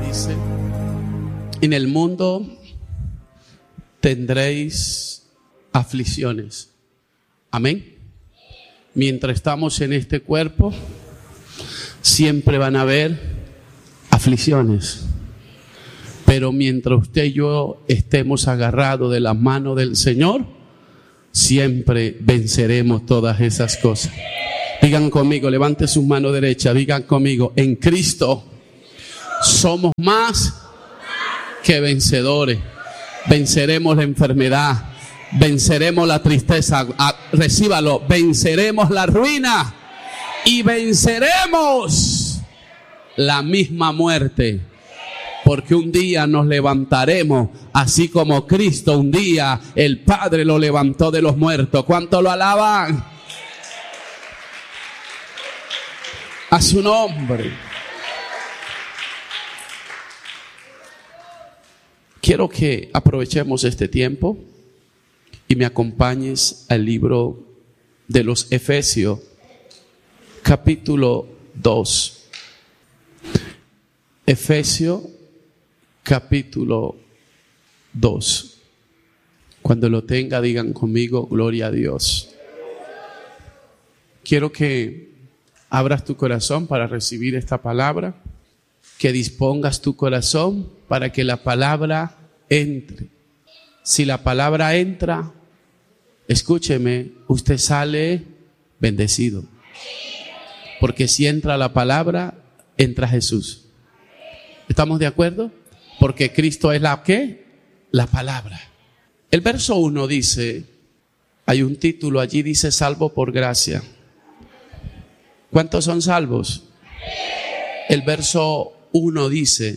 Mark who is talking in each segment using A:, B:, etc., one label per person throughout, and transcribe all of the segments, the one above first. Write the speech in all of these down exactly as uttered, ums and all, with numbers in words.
A: dice, en el mundo tendréis aflicciones. Amén. Mientras estamos en este cuerpo, siempre van a haber aflicciones. Pero mientras usted y yo estemos agarrados de la mano del Señor, siempre venceremos todas esas cosas. Digan conmigo, levante su mano derecha, digan conmigo, en Cristo somos más que vencedores. Venceremos la enfermedad, venceremos la tristeza, ah, recíbalo, venceremos la ruina y venceremos la misma muerte. Porque un día nos levantaremos, así como Cristo un día el Padre lo levantó de los muertos. ¿Cuánto lo alaban? A su nombre. Quiero que aprovechemos este tiempo y me acompañes al libro de los Efesios, capítulo dos. Efesios, capítulo dos. Cuando lo tenga, digan conmigo, gloria a Dios. Quiero que abras tu corazón para recibir esta palabra, que dispongas tu corazón para que la palabra entre. Si la palabra entra, escúcheme, usted sale bendecido. Porque si entra la palabra, entra Jesús. ¿Estamos de acuerdo? Porque Cristo es la ¿qué? La palabra. El verso uno dice, hay un título allí, dice salvo por gracia. ¿Cuántos son salvos? El verso uno dice,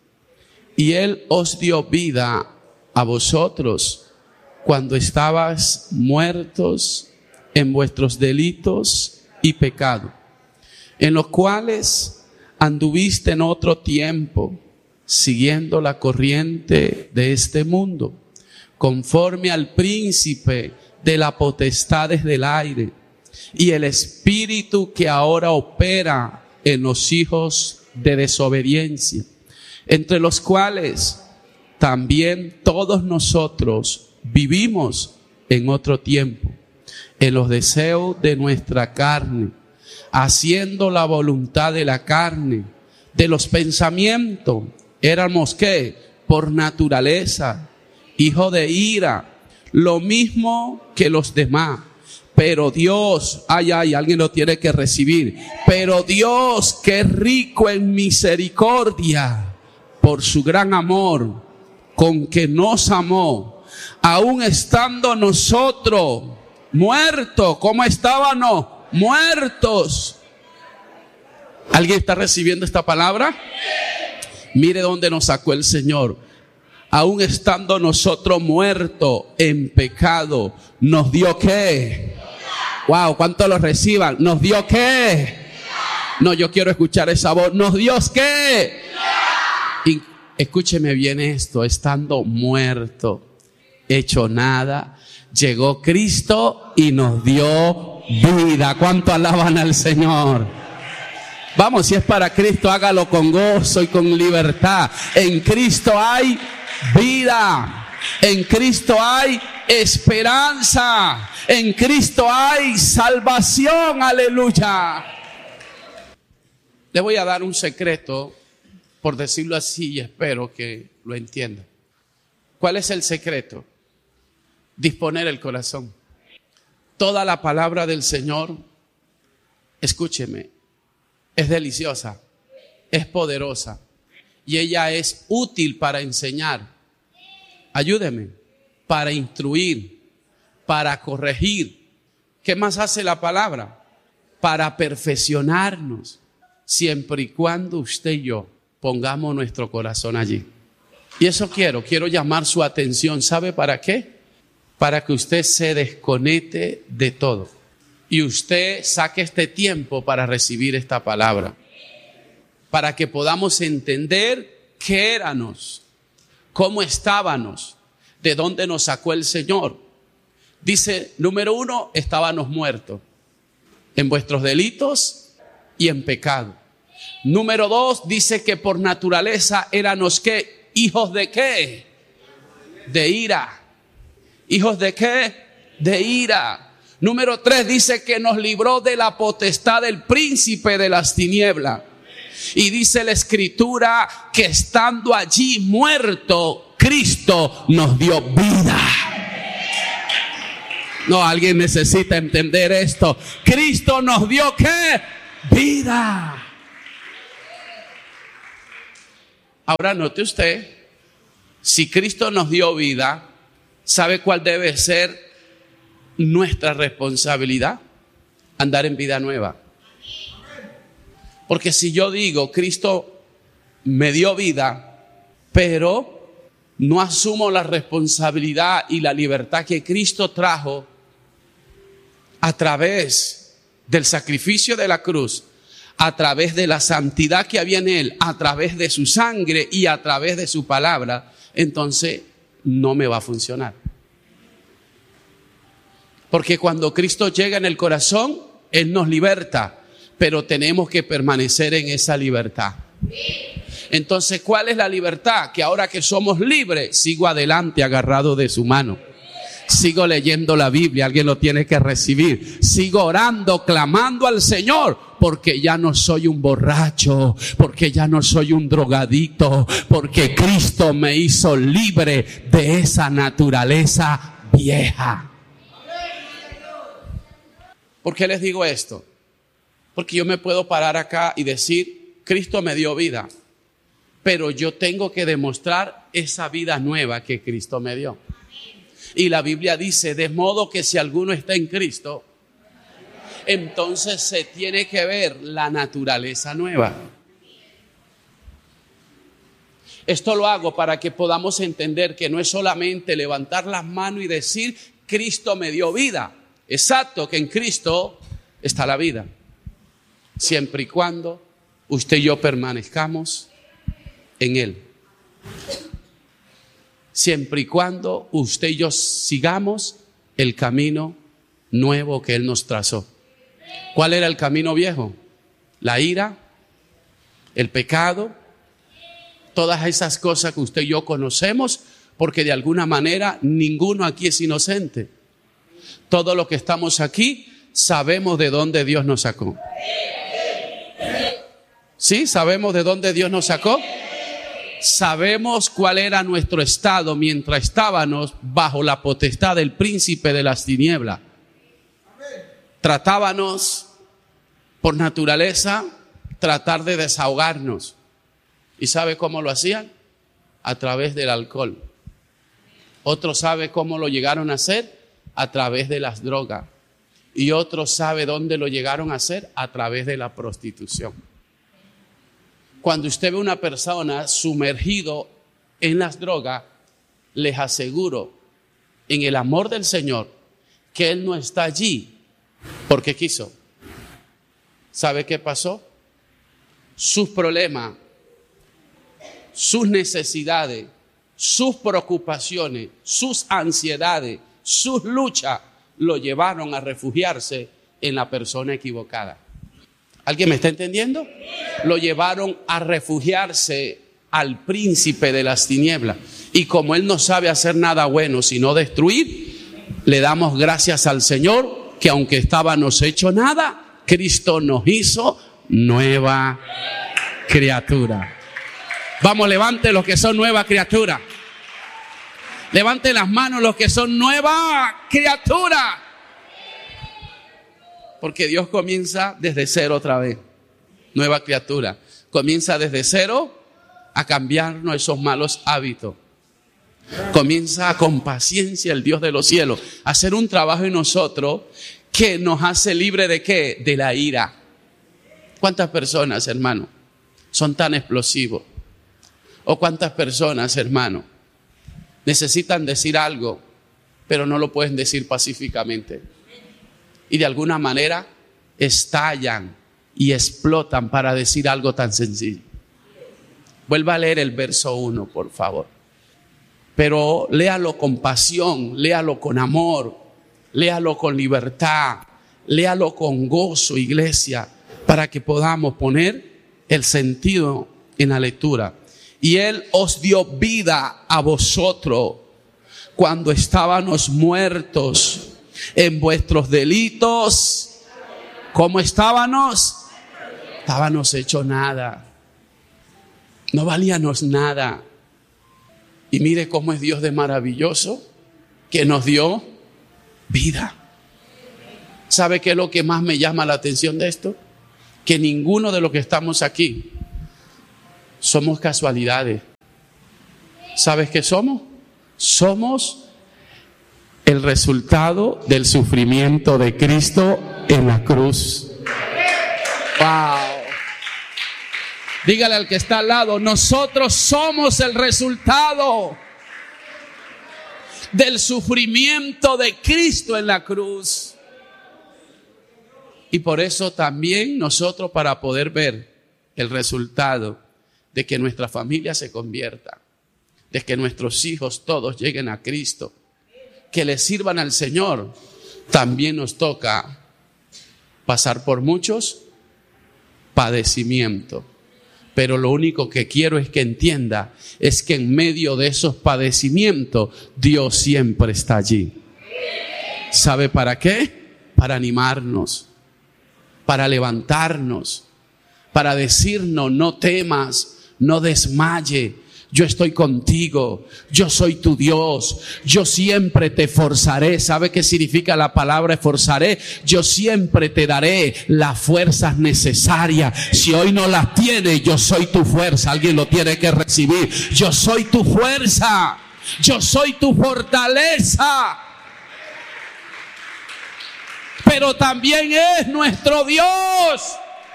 A: y Él os dio vida a vosotros cuando estabais muertos en vuestros delitos y pecados, en los cuales anduviste en otro tiempo, siguiendo la corriente de este mundo, conforme al príncipe de las potestades del aire, y el espíritu que ahora opera en los hijos de desobediencia, entre los cuales también todos nosotros vivimos en otro tiempo, en los deseos de nuestra carne, haciendo la voluntad de la carne, de los pensamientos. Éramos ¿qué? Por naturaleza, hijo de ira, lo mismo que los demás. Pero Dios, ay, ay, alguien lo tiene que recibir. Pero Dios, que es rico en misericordia, por su gran amor, con que nos amó, aun estando nosotros muertos, ¿cómo estábamos? Muertos. ¿Alguien está recibiendo esta palabra? Mire dónde nos sacó el Señor. Aun estando nosotros muertos en pecado, ¿nos dio qué? Wow, ¿cuánto lo reciban? ¿Nos dio qué? No, yo quiero escuchar esa voz. ¿Nos dio qué? Y escúcheme bien esto, estando muerto, hecho nada, llegó Cristo y nos dio vida. ¿Cuánto alaban al Señor? Vamos, si es para Cristo, hágalo con gozo y con libertad. En Cristo hay vida. En Cristo hay esperanza. En Cristo hay salvación. Aleluya. Le voy a dar un secreto, por decirlo así, y espero que lo entienda. ¿Cuál es el secreto? Disponer el corazón. Toda la palabra del Señor, escúcheme, es deliciosa, es poderosa y ella es útil para enseñar. Ayúdeme, para instruir, para corregir. ¿Qué más hace la palabra? Para perfeccionarnos, siempre y cuando usted y yo pongamos nuestro corazón allí. Y eso quiero, quiero llamar su atención. ¿Sabe para qué? Para que usted se desconecte de todo y usted saque este tiempo para recibir esta palabra, para que podamos entender qué éramos, cómo estábamos, de dónde nos sacó el Señor. Dice, número uno, estábamos muertos en vuestros delitos y en pecado. Número dos, dice que por naturaleza éramos ¿qué? ¿Hijos de qué? De ira. ¿Hijos de qué? De ira. Número tres, dice que nos libró de la potestad del príncipe de las tinieblas. Y dice la Escritura que estando allí muerto, Cristo nos dio vida. No, alguien necesita entender esto. Cristo nos dio ¿qué? Vida. Ahora note usted, si Cristo nos dio vida, ¿sabe cuál debe ser nuestra responsabilidad? Andar en vida nueva. Porque si yo digo, Cristo me dio vida, pero no asumo la responsabilidad y la libertad que Cristo trajo a través del sacrificio de la cruz, a través de la santidad que había en Él, a través de su sangre y a través de su palabra, entonces no me va a funcionar. Porque cuando Cristo llega en el corazón, Él nos liberta, pero tenemos que permanecer en esa libertad. Entonces, ¿cuál es la libertad? Que ahora que somos libres, sigo adelante agarrado de su mano. Sigo leyendo la Biblia, alguien lo tiene que recibir. Sigo orando, clamando al Señor, porque ya no soy un borracho, porque ya no soy un drogadicto, porque Cristo me hizo libre de esa naturaleza vieja. ¿Por qué les digo esto? Porque yo me puedo parar acá y decir, Cristo me dio vida, pero yo tengo que demostrar esa vida nueva que Cristo me dio. Y la Biblia dice, de modo que si alguno está en Cristo, entonces se tiene que ver la naturaleza nueva. Esto lo hago para que podamos entender que no es solamente levantar las manos y decir, Cristo me dio vida. Exacto, que en Cristo está la vida. Siempre y cuando usted y yo permanezcamos en Él. Siempre y cuando usted y yo sigamos el camino nuevo que Él nos trazó. ¿Cuál era el camino viejo? La ira, el pecado, todas esas cosas que usted y yo conocemos, porque de alguna manera ninguno aquí es inocente. Todos los que estamos aquí sabemos de dónde Dios nos sacó. ¿Sí? ¿Sabemos de dónde Dios nos sacó? Sabemos cuál era nuestro estado mientras estábamos bajo la potestad del príncipe de las tinieblas. Tratábamos por naturaleza tratar de desahogarnos. ¿Y sabe cómo lo hacían? A través del alcohol. Otros sabe cómo lo llegaron a hacer a través de las drogas. Y otros sabe dónde lo llegaron a hacer a través de la prostitución. Cuando usted ve una persona sumergido en las drogas, les aseguro, en el amor del Señor, que Él no está allí porque quiso. ¿Sabe qué pasó? Sus problemas, sus necesidades, sus preocupaciones, sus ansiedades, sus luchas, lo llevaron a refugiarse en la persona equivocada. ¿Alguien me está entendiendo? Lo llevaron a refugiarse al príncipe de las tinieblas. Y como Él no sabe hacer nada bueno sino destruir, le damos gracias al Señor que aunque estábamos hecho nada, Cristo nos hizo nueva criatura. Vamos, levante los que son nueva criatura. Levante las manos los que son nueva criatura. Porque Dios comienza desde cero otra vez. Nueva criatura. Comienza desde cero a cambiarnos esos malos hábitos. Comienza con paciencia el Dios de los cielos a hacer un trabajo en nosotros que nos hace libre de ¿qué? De la ira. ¿Cuántas personas, hermano, son tan explosivos? ¿O cuántas personas, hermano, necesitan decir algo, pero no lo pueden decir pacíficamente? Y de alguna manera estallan y explotan para decir algo tan sencillo. Vuelva a leer el verso uno, por favor. Pero léalo con pasión, léalo con amor, léalo con libertad, léalo con gozo, iglesia, para que podamos poner el sentido en la lectura. Y Él os dio vida a vosotros cuando estábamos muertos en vuestros delitos. ¿Cómo estábamos? Estábamos hechos nada. No valíamos nada. Y mire cómo es Dios de maravilloso, que nos dio vida. ¿Sabe qué es lo que más me llama la atención de esto? Que ninguno de los que estamos aquí somos casualidades. ¿Sabes qué somos? Somos el resultado del sufrimiento de Cristo en la cruz. ¡Wow! Dígale al que está al lado, nosotros somos el resultado del sufrimiento de Cristo en la cruz. Y por eso también nosotros, para poder ver el resultado de que nuestra familia se convierta, de que nuestros hijos todos lleguen a Cristo, que le sirvan al Señor, también nos toca pasar por muchos padecimientos. Pero lo único que quiero es que entienda es que en medio de esos padecimientos Dios siempre está allí. ¿Sabe para qué? Para animarnos, para levantarnos, para decirnos: no temas, no desmaye. Yo estoy contigo, yo soy tu Dios, yo siempre te forzaré. ¿Sabe qué significa la palabra forzaré? Yo siempre te daré las fuerzas necesarias. Si hoy no las tienes, yo soy tu fuerza. Alguien lo tiene que recibir. Yo soy tu fuerza, yo soy tu fortaleza. Pero también es nuestro Dios.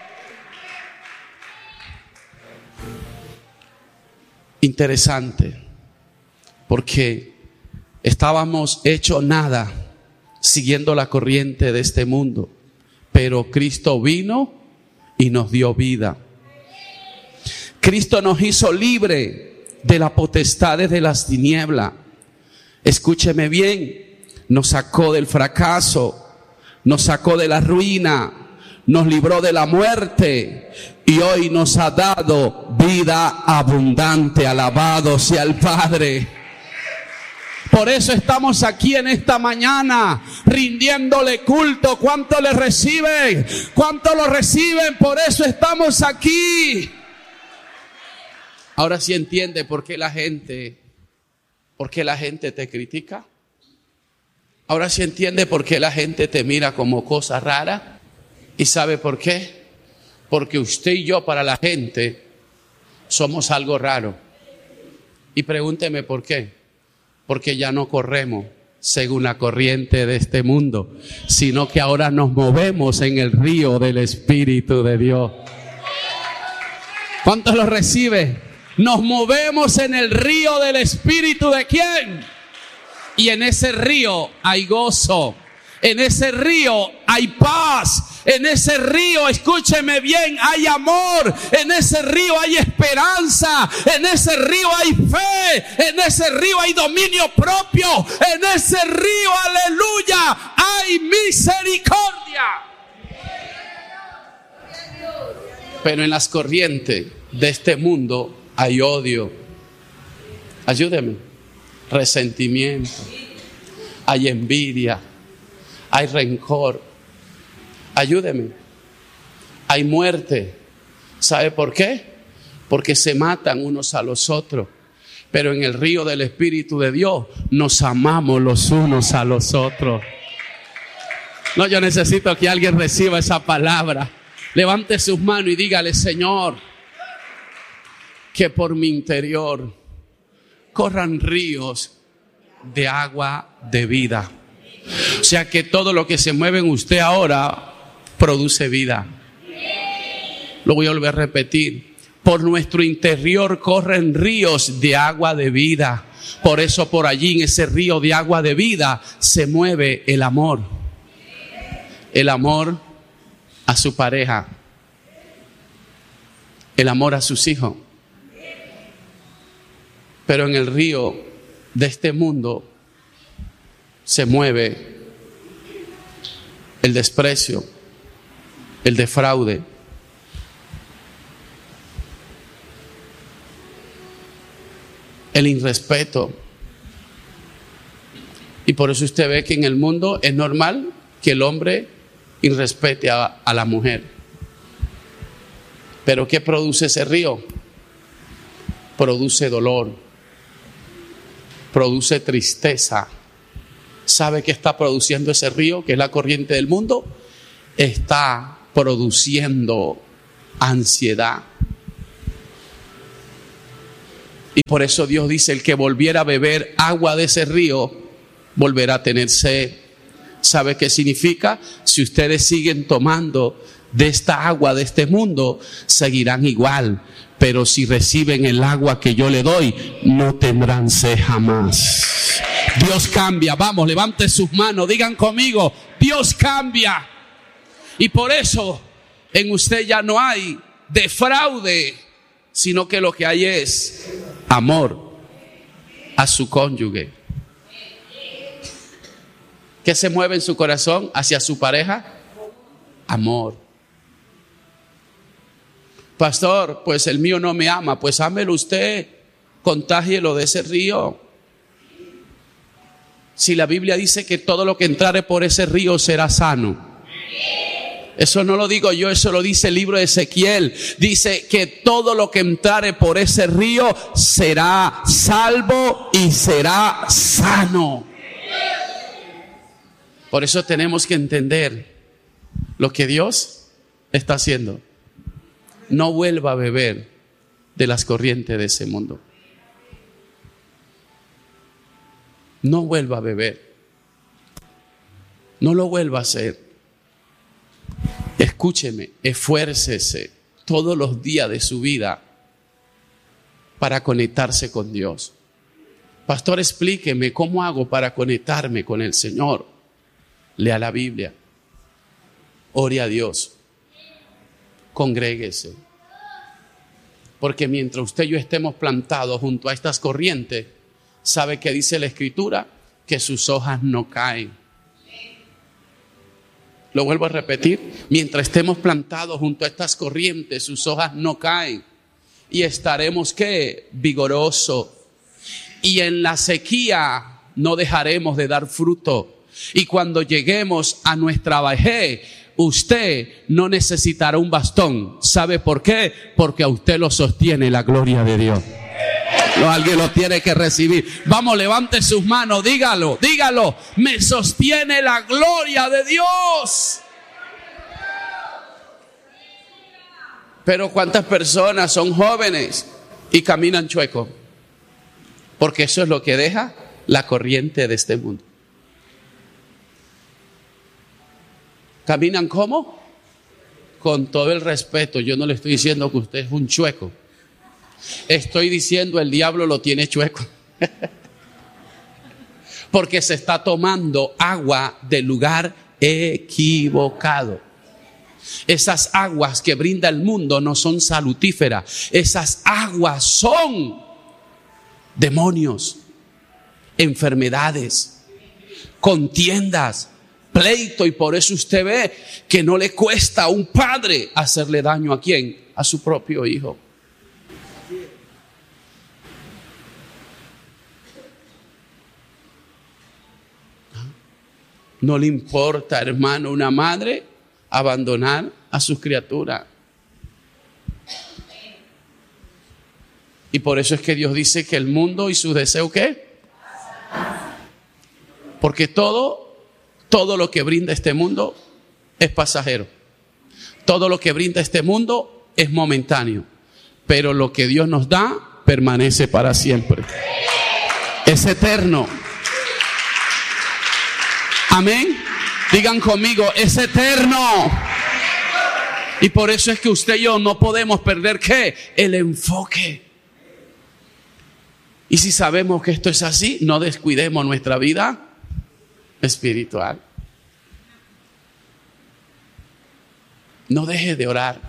A: Interesante, porque estábamos hechos nada, siguiendo la corriente de este mundo, pero Cristo vino y nos dio vida. Cristo nos hizo libre de las potestades de las tinieblas. Escúcheme bien, nos sacó del fracaso, nos sacó de la ruina, nos libró de la muerte y hoy nos ha dado vida abundante. Alabado sea el Padre. Por eso estamos aquí en esta mañana rindiéndole culto. ¿Cuánto le reciben? ¿Cuánto lo reciben? Por eso estamos aquí. Ahora sí entiende por qué la gente, por qué la gente te critica. Ahora sí entiende por qué la gente te mira como cosa rara. ¿Y sabe por qué? Porque usted y yo, para la gente, somos algo raro. Y pregúnteme por qué. Porque ya no corremos según la corriente de este mundo, sino que ahora nos movemos en el río del Espíritu de Dios. ¿Cuántos lo recibe? Nos movemos en el río del Espíritu ¿de quién? Y en ese río hay gozo. En ese río hay paz. En ese río, escúcheme bien, hay amor. En ese río hay esperanza. En ese río hay fe. En ese río hay dominio propio. En ese río, aleluya, hay misericordia. Pero en las corrientes de este mundo hay odio. Ayúdeme. Resentimiento. Hay envidia. Hay rencor. Ayúdeme. Hay muerte. ¿Sabe por qué? Porque se matan unos a los otros. Pero en el río del Espíritu de Dios nos amamos los unos a los otros. No, yo necesito que alguien reciba esa palabra. Levante sus manos y dígale: Señor, que por mi interior corran ríos de agua de vida. O sea, que todo lo que se mueve en usted ahora produce vida. Lo voy a volver a repetir. Por nuestro interior corren ríos de agua de vida. Por eso por allí, en ese río de agua de vida, se mueve el amor. El amor a su pareja. El amor a sus hijos. Pero en el río de este mundo se mueve el desprecio, el defraude, el irrespeto. Y por eso usted ve que en el mundo es normal que el hombre irrespete a, a la mujer. Pero ¿qué produce ese río? Produce dolor, produce tristeza. ¿Sabe qué está produciendo ese río, que es la corriente del mundo? Está produciendo ansiedad. Y por eso Dios dice, el que volviera a beber agua de ese río, volverá a tener sed. ¿Sabe qué significa? Si ustedes siguen tomando de esta agua de este mundo, seguirán igual. Pero si reciben el agua que yo le doy, no tendrán sed jamás. Dios cambia. Vamos, levanten sus manos, digan conmigo, Dios cambia. Y por eso en usted ya no hay defraude, sino que lo que hay es amor a su cónyuge. ¿Qué se mueve en su corazón hacia su pareja? Amor. Pastor, pues el mío no me ama. Pues ámelo usted, contágielo de ese río. Si la Biblia dice que todo lo que entrare por ese río será sano. Eso no lo digo yo, eso lo dice el libro de Ezequiel. Dice que todo lo que entrare por ese río será salvo y será sano. Por eso tenemos que entender lo que Dios está haciendo. No vuelva a beber de las corrientes de ese mundo. No vuelva a beber. No lo vuelva a hacer. Escúcheme, esfuércese todos los días de su vida para conectarse con Dios. Pastor, explíqueme cómo hago para conectarme con el Señor. Lea la Biblia, ore a Dios, congréguese. Porque mientras usted y yo estemos plantados junto a estas corrientes, ¿sabe qué dice la Escritura? Que sus hojas no caen. Lo vuelvo a repetir, mientras estemos plantados junto a estas corrientes, sus hojas no caen. Y estaremos, ¿qué? Vigorosos. Y en la sequía no dejaremos de dar fruto. Y cuando lleguemos a nuestra vejez, usted no necesitará un bastón. ¿Sabe por qué? Porque a usted lo sostiene la gloria de Dios. No, alguien lo tiene que recibir. Vamos, levante sus manos, dígalo, dígalo. Me sostiene la gloria de Dios. Pero ¿cuántas personas son jóvenes y caminan chueco? Porque eso es lo que deja la corriente de este mundo. ¿Caminan cómo? Con todo el respeto, yo no le estoy diciendo que usted es un chueco. Estoy diciendo el diablo lo tiene chueco. Porque se está tomando agua del lugar equivocado. Esas aguas que brinda el mundo no son salutíferas. Esas aguas son demonios, enfermedades, contiendas, pleito. Y por eso usted ve que no le cuesta a un padre hacerle daño a quién, a su propio hijo. No le importa, hermano, una madre abandonar a sus criaturas. Y por eso es que Dios dice que el mundo y sus deseos, ¿qué? Porque todo, todo lo que brinda este mundo es pasajero. Todo lo que brinda este mundo es momentáneo. Pero lo que Dios nos da permanece para siempre. Es eterno. Amén. Digan conmigo, es eterno. Y por eso es que usted y yo no podemos perder, ¿qué? El enfoque. Y si sabemos que esto es así, no descuidemos nuestra vida espiritual. No deje de orar.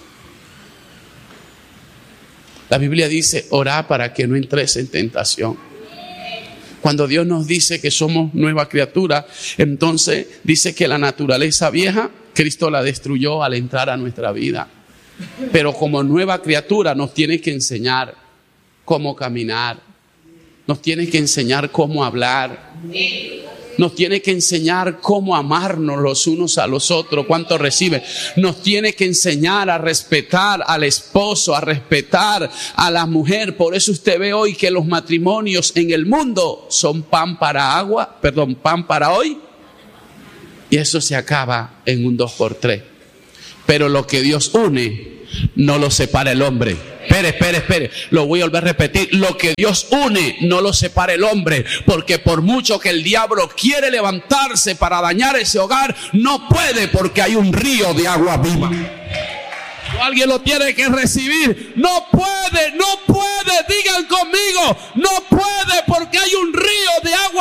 A: La Biblia dice, orá para que no entres en tentación. Cuando Dios nos dice que somos nueva criatura, entonces dice que la naturaleza vieja, Cristo la destruyó al entrar a nuestra vida. Pero como nueva criatura nos tiene que enseñar cómo caminar. Nos tiene que enseñar cómo hablar. Nos tiene que enseñar cómo amarnos los unos a los otros. ¿Cuánto reciben? Nos tiene que enseñar a respetar al esposo, a respetar a la mujer. Por eso usted ve hoy que los matrimonios en el mundo son pan para agua, perdón, pan para hoy. Y eso se acaba en un dos por tres. Pero lo que Dios une, no lo separa el hombre. Espere, espere, espere. Lo voy a volver a repetir. Lo que Dios une, no lo separa el hombre. Porque por mucho que el diablo quiere levantarse para dañar ese hogar, no puede, porque hay un río de agua viva. O alguien lo tiene que recibir. No puede, no puede. Digan conmigo. No puede, porque hay un río de agua